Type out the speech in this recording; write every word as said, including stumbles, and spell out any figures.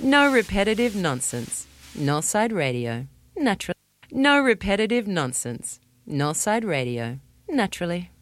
No repetitive nonsense. Nullside Radio. Naturally. No repetitive nonsense. Nullside Radio. Naturally.